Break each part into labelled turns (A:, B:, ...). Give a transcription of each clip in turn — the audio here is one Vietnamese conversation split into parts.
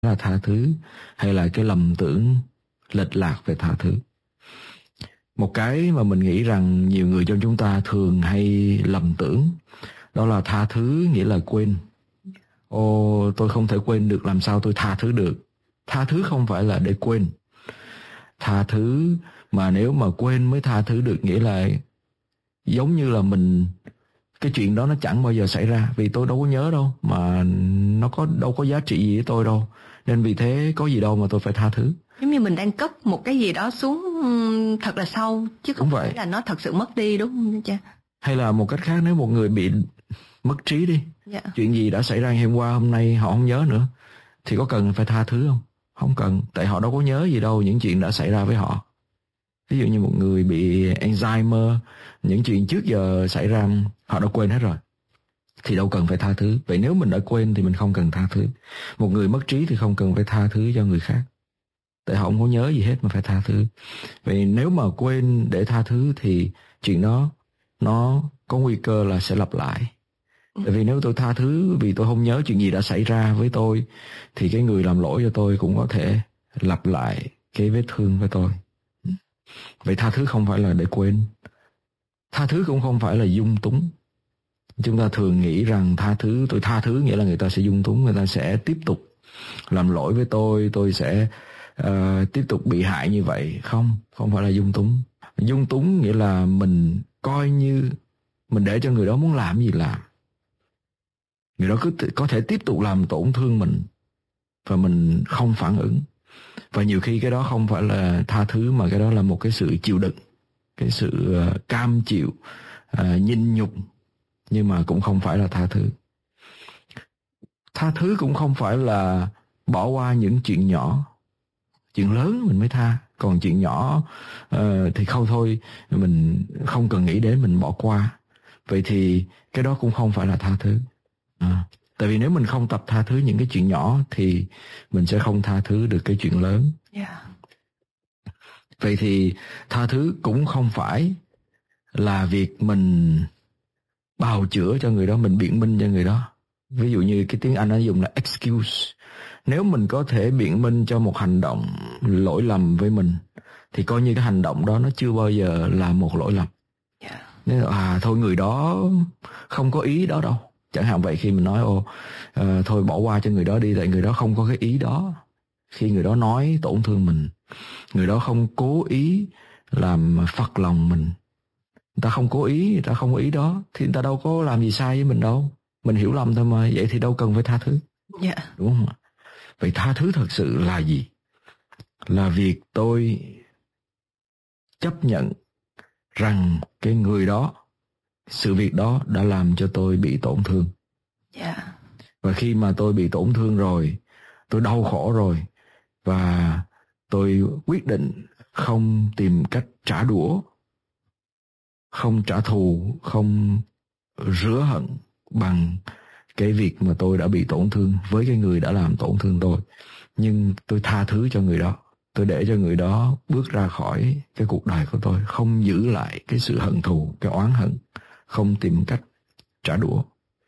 A: là tha thứ, hay là cái lầm tưởng lệch lạc về tha thứ. Một cái mà mình nghĩ rằng nhiều người trong chúng ta thường hay lầm tưởng, đó là tha thứ nghĩa là quên. Tôi không thể quên được, làm sao tôi tha thứ được? Tha thứ không phải là để quên. Tha thứ mà nếu mà quên mới tha thứ được, nghĩa là giống như là cái chuyện đó nó chẳng bao giờ xảy ra, vì tôi đâu có nhớ đâu, mà nó đâu có giá trị gì với tôi đâu, nên vì thế có gì đâu mà tôi phải tha thứ.
B: Giống như mình đang cất một cái gì đó xuống thật là sâu, chứ không phải là nó thật sự mất đi, đúng không cha?
A: Hay là một cách khác, nếu một người bị mất trí đi, chuyện gì đã xảy ra ngày hôm qua, hôm nay họ không nhớ nữa, thì có cần phải tha thứ không? Không cần, tại họ đâu có nhớ gì đâu những chuyện đã xảy ra với họ. Ví dụ như một người bị Alzheimer, những chuyện trước giờ xảy ra họ đã quên hết rồi, thì đâu cần phải tha thứ. Vậy nếu mình đã quên thì mình không cần tha thứ. Một người mất trí thì không cần phải tha thứ cho người khác, tại họ không có nhớ gì hết mà phải tha thứ. Vậy nếu mà quên để tha thứ thì chuyện đó nó có nguy cơ là sẽ lặp lại. Tại vì nếu tôi tha thứ vì tôi không nhớ chuyện gì đã xảy ra với tôi, thì cái người làm lỗi cho tôi cũng có thể lặp lại cái vết thương với tôi. Vậy tha thứ không phải là để quên. Tha thứ cũng không phải là dung túng. Chúng ta thường nghĩ rằng tôi tha thứ nghĩa là người ta sẽ dung túng, người ta sẽ tiếp tục làm lỗi với tôi sẽ tiếp tục bị hại như vậy. Không phải là dung túng. Dung túng nghĩa là mình coi như mình để cho người đó muốn làm gì làm. Người đó có thể tiếp tục làm tổn thương mình và mình không phản ứng. Và nhiều khi cái đó không phải là tha thứ, mà cái đó là một cái sự chịu đựng, cái sự cam chịu, nhịn nhục, nhưng mà cũng không phải là tha thứ. Tha thứ cũng không phải là bỏ qua những chuyện nhỏ. Chuyện lớn mình mới tha, còn chuyện nhỏ thì không, thôi mình không cần nghĩ đến, mình bỏ qua. Vậy thì cái đó cũng không phải là tha thứ. Tại vì nếu mình không tập tha thứ những cái chuyện nhỏ thì mình sẽ không tha thứ được cái chuyện lớn. Vậy thì tha thứ cũng không phải là việc mình bào chữa cho người đó, mình biện minh cho người đó. Ví dụ như cái tiếng Anh nó dùng là excuse. Nếu mình có thể biện minh cho một hành động lỗi lầm với mình, thì coi như cái hành động đó nó chưa bao giờ là một lỗi lầm. Nên thôi người đó không có ý đó đâu. Chẳng hạn vậy, khi mình nói thôi bỏ qua cho người đó đi, tại người đó không có cái ý đó. Khi người đó nói tổn thương mình, người đó không cố ý làm phật lòng mình, người ta không cố ý, người ta không có ý đó, thì người ta đâu có làm gì sai với mình đâu. Mình hiểu lầm thôi mà, vậy thì đâu cần phải tha thứ. Đúng không ạ? Vậy tha thứ thật sự là gì? Là việc tôi chấp nhận rằng cái người đó, sự việc đó đã làm cho tôi bị tổn thương. Và khi mà tôi bị tổn thương rồi, tôi đau khổ rồi, và tôi quyết định không tìm cách trả đũa, không trả thù, không rửa hận bằng cái việc mà tôi đã bị tổn thương với cái người đã làm tổn thương tôi. Nhưng tôi tha thứ cho người đó. Tôi để cho người đó bước ra khỏi cái cuộc đời của tôi, không giữ lại cái sự hận thù, cái oán hận, không tìm cách trả đũa.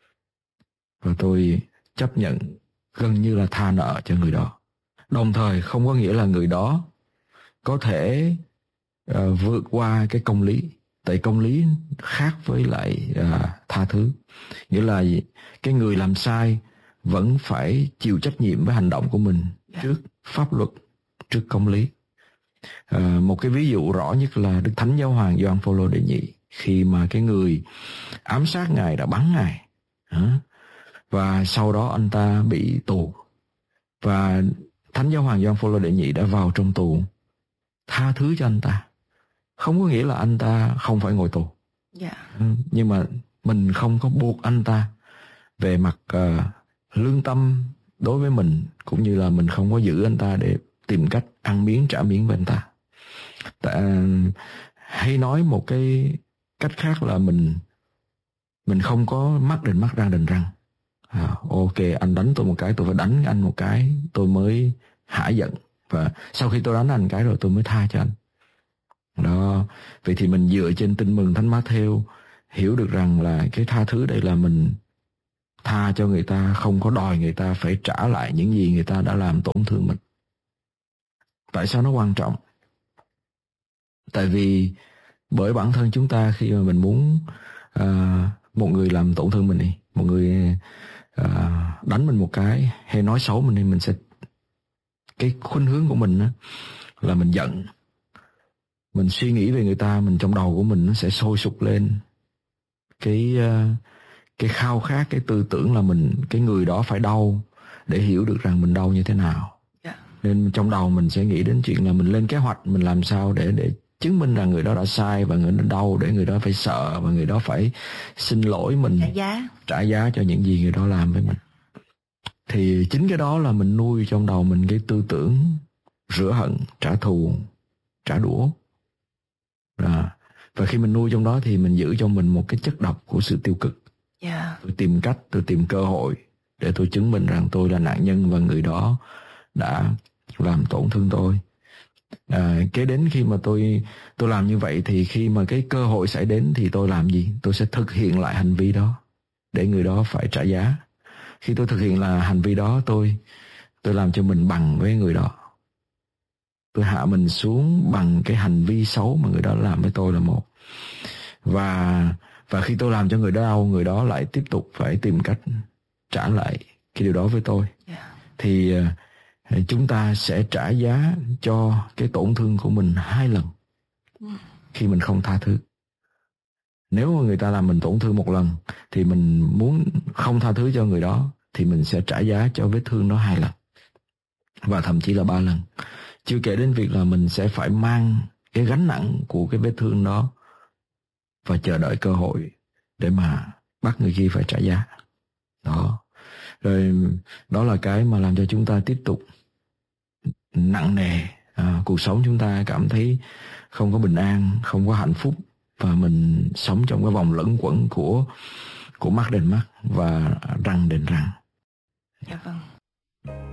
A: Và tôi chấp nhận gần như là tha nợ cho người đó. Đồng thời không có nghĩa là người đó có thể vượt qua cái công lý. Tại công lý khác với lại tha thứ. Nghĩa là cái người làm sai vẫn phải chịu trách nhiệm với hành động của mình trước pháp luật, trước công lý. Một cái ví dụ rõ nhất là Đức Thánh Giáo hoàng Gioan Phaolô đệ nhị, khi mà cái người ám sát Ngài đã bắn Ngài, và sau đó anh ta bị tù, và Thánh Giáo hoàng Gioan Phaolô đệ nhị đã vào trong tù tha thứ cho anh ta. Không có nghĩa là anh ta không phải ngồi tù, nhưng mà mình không có buộc anh ta về mặt lương tâm đối với mình, cũng như là mình không có giữ anh ta để tìm cách ăn miếng trả miếng với anh ta. Hay nói một cái cách khác là mình không có mắt đền mắt răng đền răng. Ok, anh đánh tôi một cái, tôi phải đánh anh một cái, tôi mới hả giận, và sau khi tôi đánh anh cái rồi tôi mới tha cho anh. Đó, vậy thì mình dựa trên Tin Mừng Thánh Mát-thêu hiểu được rằng là cái tha thứ đây là mình tha cho người ta, không có đòi người ta phải trả lại những gì người ta đã làm tổn thương mình. Tại sao nó quan trọng? Tại vì bởi bản thân chúng ta, khi mà mình muốn một người làm tổn thương mình đi, một người đánh mình một cái hay nói xấu mình, thì mình sẽ, cái khuynh hướng của mình là mình giận, mình suy nghĩ về người ta, mình trong đầu của mình nó sẽ sôi sục lên cái khao khát, cái tư tưởng là cái người đó phải đau để hiểu được rằng mình đau như thế nào. Nên trong đầu mình sẽ nghĩ đến chuyện là mình lên kế hoạch, mình làm sao để chứng minh rằng người đó đã sai và người đó đau, để người đó phải sợ và người đó phải xin lỗi mình, trả giá cho những gì người đó làm với mình. Thì chính cái đó là mình nuôi trong đầu mình cái tư tưởng rửa hận, trả thù, trả đũa. Và khi mình nuôi trong đó thì mình giữ trong mình một cái chất độc của sự tiêu cực. Tôi tìm cách, tôi tìm cơ hội để tôi chứng minh rằng tôi là nạn nhân và người đó đã làm tổn thương tôi. Kế đến khi mà tôi làm như vậy, thì khi mà cái cơ hội xảy đến thì tôi làm gì? Tôi sẽ thực hiện lại hành vi đó để người đó phải trả giá. Khi tôi thực hiện là hành vi đó, tôi làm cho mình bằng với người đó. Tôi hạ mình xuống bằng cái hành vi xấu mà người đó làm với tôi là một. Và khi tôi làm cho người đó đau, người đó lại tiếp tục phải tìm cách trả lại cái điều đó với tôi. Thì chúng ta sẽ trả giá cho cái tổn thương của mình 2 lần khi mình không tha thứ. Nếu mà người ta làm mình tổn thương 1 lần thì mình muốn không tha thứ cho người đó, thì mình sẽ trả giá cho vết thương đó 2 lần, và thậm chí là 3 lần. Chưa kể đến việc là mình sẽ phải mang cái gánh nặng của cái vết thương đó và chờ đợi cơ hội để mà bắt người kia phải trả giá. Đó. Rồi đó là cái mà làm cho chúng ta tiếp tục nặng nề. Cuộc sống chúng ta cảm thấy không có bình an, không có hạnh phúc, và mình sống trong cái vòng lẫn quẩn của mắt đền mắt và răng đền răng.
B: Dạ vâng.